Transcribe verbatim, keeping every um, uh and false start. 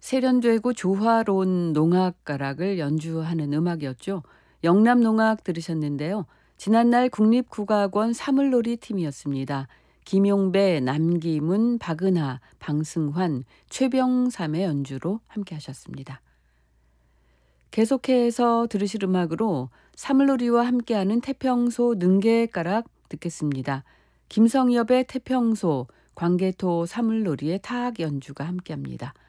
세련되고 조화로운 농악가락을 연주하는 음악이었죠. 영남농악 들으셨는데요. 지난날 국립국악원 사물놀이 팀이었습니다. 김용배, 남기문, 박은하, 방승환, 최병삼의 연주로 함께 하셨습니다. 계속해서 들으실 음악으로 사물놀이와 함께하는 태평소 능계가락 듣겠습니다. 김성엽의 태평소, 광개토 사물놀이의 타악 연주가 함께합니다.